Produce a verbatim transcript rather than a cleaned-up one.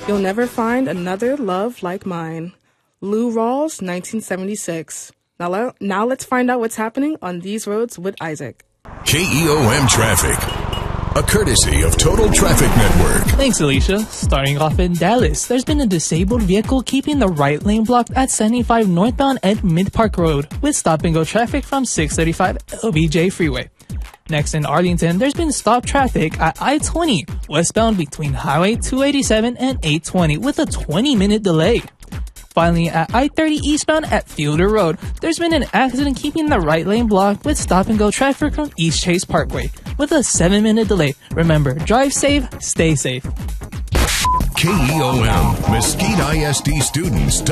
You'll never find another love like mine. Lou Rawls, nineteen seventy-six. Now, le- now let's find out what's happening on these roads with Isaac. K E O M Traffic, a courtesy of Total Traffic Network. Thanks, Alicia. Starting off in Dallas, there's been a disabled vehicle keeping the right lane blocked at seventy-five northbound at Mid-Park Road with stop-and-go traffic from six thirty-five L B J Freeway. Next in Arlington, there's been stop traffic at I twenty westbound between Highway two eighty-seven and eight twenty with a twenty-minute delay. Finally, at I thirty eastbound at Fielder Road, there's been an accident keeping the right lane blocked with stop-and-go traffic from East Chase Parkway with a seven-minute delay. Remember, drive safe, stay safe. K E O M, Mesquite I S D students